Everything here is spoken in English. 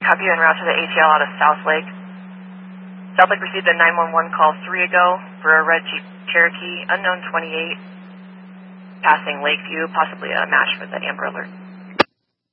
Copy en route to the ATL out of South Lake. South Lake received a 911 call 3 ago for a red Jeep Cherokee, unknown 28, passing Lakeview, possibly a match for the Amber Alert.